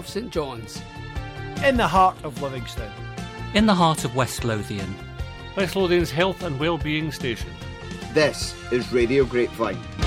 of St John's. In the heart of Livingston. In the heart of West Lothian. West Lothian's health and well-being station. This is Radio Grapevine.